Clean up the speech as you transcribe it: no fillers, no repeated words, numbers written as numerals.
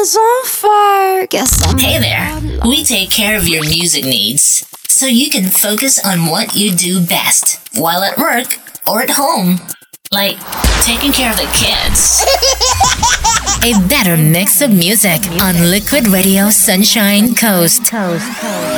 is on fire. Guess I'm Hey there. We take care of your music needs so you can focus on what you do best while at work or at home. Like taking care of the kids. A better mix of music on Liquid Radio Sunshine Coast.